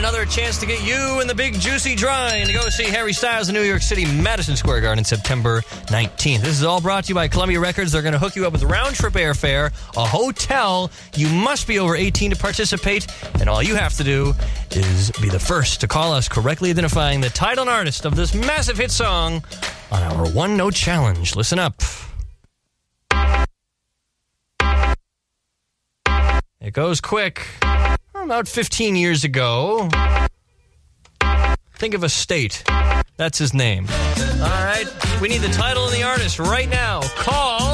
another chance to get you in the big juicy drawing to go see Harry Styles in New York City, Madison Square Garden, September 19th. This is all brought to you by Columbia Records. They're going to hook you up with round-trip airfare, a hotel. You must be over 18 to participate, and all you have to do is be the first to call us correctly identifying the title and artist of this massive hit song on our one-note challenge. Listen up. It goes quick. About 15 years ago, think of a state. That's his name. All right, we need the title and the artist right now. Call